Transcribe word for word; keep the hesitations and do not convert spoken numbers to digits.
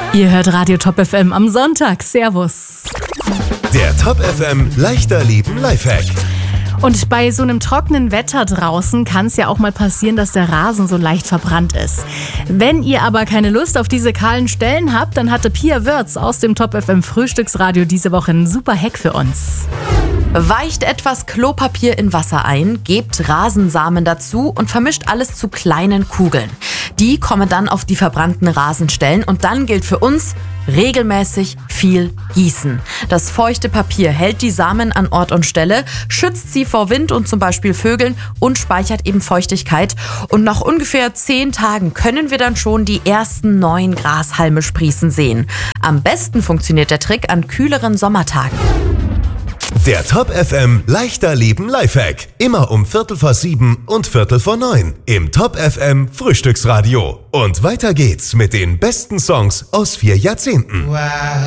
Ihr hört Radio Top F M am Sonntag. Servus. Der Top F M leichter Leben Lifehack. Und bei so einem trockenen Wetter draußen kann es ja auch mal passieren, dass der Rasen so leicht verbrannt ist. Wenn ihr aber keine Lust auf diese kahlen Stellen habt, dann hatte Pia Würz aus dem Top F M Frühstücksradio diese Woche einen super Hack für uns. Weicht etwas Klopapier in Wasser ein, gebt Rasensamen dazu und vermischt alles zu kleinen Kugeln. Die kommen dann auf die verbrannten Rasenstellen und dann gilt für uns regelmäßig viel gießen. Das feuchte Papier hält die Samen an Ort und Stelle, schützt sie vor Wind und zum Beispiel Vögeln und speichert eben Feuchtigkeit. Und nach ungefähr zehn Tagen können wir dann schon die ersten neuen Grashalme sprießen sehen. Am besten funktioniert der Trick an kühleren Sommertagen. Der Top F M leichter Leben Lifehack. Immer um Viertel vor sieben und Viertel vor neun im Top F M Frühstücksradio. Und weiter geht's mit den besten Songs aus vier Jahrzehnten. Wow.